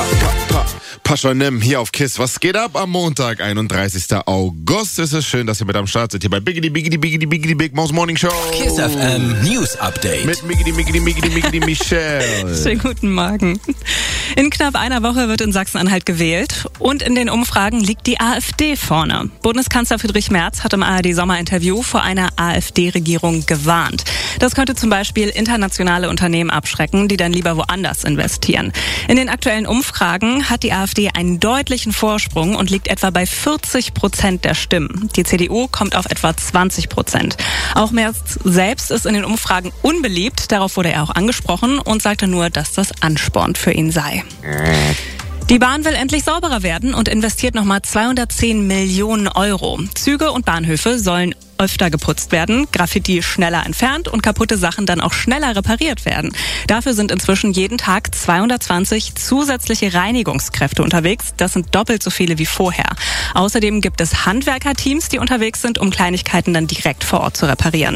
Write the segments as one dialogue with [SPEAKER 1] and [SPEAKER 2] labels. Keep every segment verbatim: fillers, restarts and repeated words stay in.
[SPEAKER 1] Paschanem hier auf KISS. Was geht ab am Montag, einunddreißigsten August? Es ist schön, dass ihr mit am Start seid hier bei Biggity Biggity Biggity Biggity Big Mouse Morning Show.
[SPEAKER 2] KISS F M News Update.
[SPEAKER 1] Mit Biggity Biggity Biggity Biggity Michelle.
[SPEAKER 3] Schönen guten Morgen. In knapp einer Woche wird in Sachsen-Anhalt gewählt und in den Umfragen liegt die AfD vorne. Bundeskanzler Friedrich Merz hat im A R D-Sommerinterview vor einer AfD-Regierung gewarnt. Das könnte zum Beispiel internationale Unternehmen abschrecken, die dann lieber woanders investieren. In den aktuellen Umfragen hat die AfD einen deutlichen Vorsprung und liegt etwa bei vierzig Prozent der Stimmen. Die C D U kommt auf etwa zwanzig Prozent. Auch Merz selbst ist in den Umfragen unbeliebt. Darauf wurde er auch angesprochen und sagte nur, dass das Ansporn für ihn sei. Die Bahn will endlich sauberer werden und investiert nochmal zweihundertzehn Millionen Euro. Züge und Bahnhöfe sollen öfter geputzt werden, Graffiti schneller entfernt und kaputte Sachen dann auch schneller repariert werden. Dafür sind inzwischen jeden Tag zweihundertzwanzig zusätzliche Reinigungskräfte unterwegs. Das sind doppelt so viele wie vorher. Außerdem gibt es Handwerkerteams, die unterwegs sind, um Kleinigkeiten dann direkt vor Ort zu reparieren.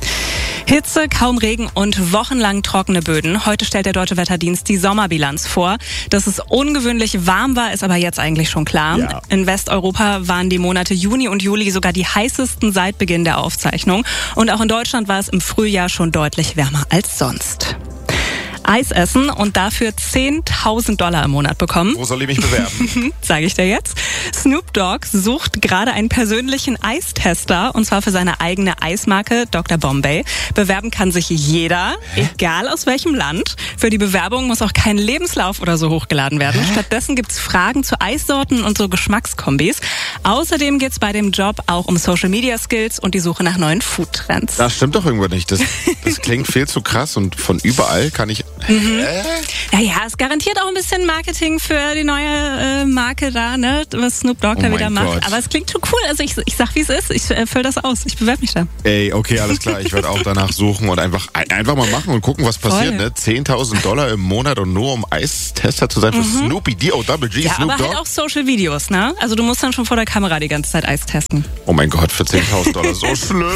[SPEAKER 3] Hitze, kaum Regen und wochenlang trockene Böden. Heute stellt der Deutsche Wetterdienst die Sommerbilanz vor. Dass es ungewöhnlich warm war, ist aber jetzt eigentlich schon klar.
[SPEAKER 1] Ja.
[SPEAKER 3] In Westeuropa waren die Monate Juni und Juli sogar die heißesten seit Beginn der Aufzeichnung. Und auch in Deutschland war es im Frühjahr schon deutlich wärmer als sonst. Eis essen und dafür zehntausend Dollar im Monat bekommen.
[SPEAKER 1] Wo soll ich mich bewerben?
[SPEAKER 3] Sage ich dir jetzt. Snoop Dogg sucht gerade einen persönlichen Eistester und zwar für seine eigene Eismarke Doktor Bombay. Bewerben kann sich jeder, Hä? egal aus welchem Land. Für die Bewerbung muss auch kein Lebenslauf oder so hochgeladen werden. Hä? Stattdessen gibt's Fragen zu Eissorten und so Geschmackskombis. Außerdem geht's bei dem Job auch um Social Media Skills und die Suche nach neuen Foodtrends.
[SPEAKER 1] Das stimmt doch irgendwo nicht. Das, das klingt viel zu krass und von überall kann ich...
[SPEAKER 3] Mhm. Naja, es garantiert auch ein bisschen Marketing für die neue äh, Marke da, ne, was Snoop Dogg
[SPEAKER 1] Oh
[SPEAKER 3] da wieder
[SPEAKER 1] mein
[SPEAKER 3] macht.
[SPEAKER 1] Gott.
[SPEAKER 3] Aber es klingt schon cool. Also ich, ich sag, wie es ist. Ich äh, fülle das aus. Ich bewerbe mich da.
[SPEAKER 1] Ey, okay, alles klar. Ich werde auch danach suchen und einfach einfach mal machen und gucken, was passiert.
[SPEAKER 3] Voll.
[SPEAKER 1] Ne? zehntausend Dollar im Monat und nur um Eistester zu sein für
[SPEAKER 3] Mhm.
[SPEAKER 1] Snoopy, D O Double G,
[SPEAKER 3] Ja,
[SPEAKER 1] Snoop
[SPEAKER 3] aber
[SPEAKER 1] Dogg.
[SPEAKER 3] halt auch Social Videos, ne? Also du musst dann schon vor der Kamera die ganze Zeit Eis testen.
[SPEAKER 1] Oh mein Gott, für zehntausend Dollar so schlimm.